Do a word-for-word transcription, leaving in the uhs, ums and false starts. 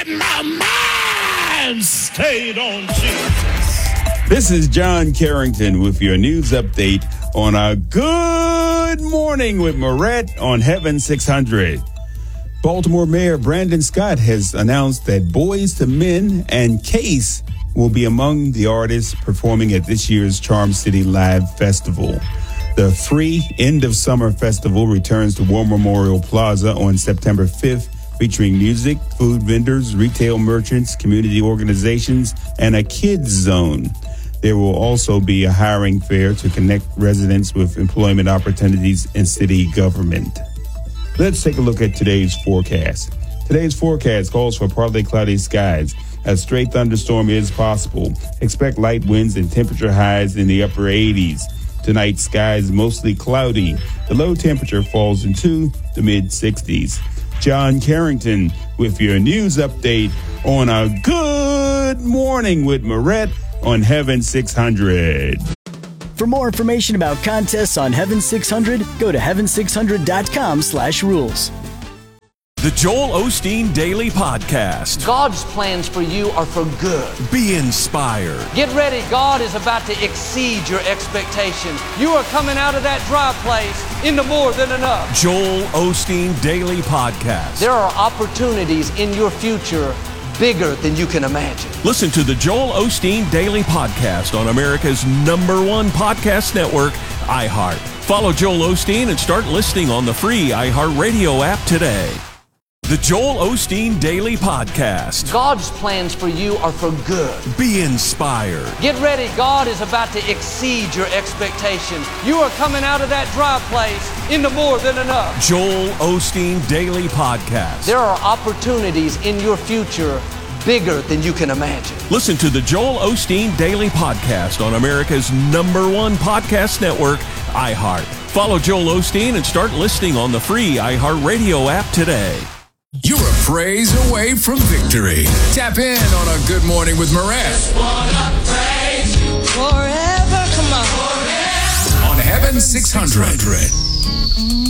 get my mind stayed on Jesus. This is John Carrington with your news update on a Good Morning with Moret on Heaven six hundred. Baltimore Mayor Brandon Scott has announced that Boyz two Men and Case will be among the artists performing at this year's Charm City Live Festival. The free End of Summer Festival returns to War Memorial Plaza on September fifth, featuring music, food vendors, retail merchants, community organizations, and a kids zone. There will also be a hiring fair to connect residents with employment opportunities in city government. Let's take a look at today's forecast. Today's forecast calls for partly cloudy skies. A stray thunderstorm is possible. Expect light winds and temperature highs in the upper eighties. Tonight, skies mostly cloudy. The low temperature falls into the mid sixties. John Carrington with your news update on a Good Morning with Moret on Heaven six hundred. For more information about contests on Heaven six hundred, go to heaven six hundred dot com slash rules. The Joel Osteen Daily Podcast. God's plans for you are for good. Be inspired. Get ready. God is about to exceed your expectations. You are coming out of that dry place into more than enough. Joel Osteen Daily Podcast. There are opportunities in your future bigger than you can imagine. Listen to the Joel Osteen Daily Podcast on America's number one podcast network, iHeart. Follow Joel Osteen and start listening on the free iHeartRadio app today. The Joel Osteen Daily Podcast. God's plans for you are for good. Be inspired. Get ready. God is about to exceed your expectations. You are coming out of that dry place into more than enough. Joel Osteen Daily Podcast. There are opportunities in your future bigger than you can imagine. Listen to the Joel Osteen Daily Podcast on America's number one podcast network, iHeart. Follow Joel Osteen and start listening on the free iHeartRadio app today. You're a praise away from victory. Tap in on a Good Morning with Moret. Forever, come on. On Heaven six hundred.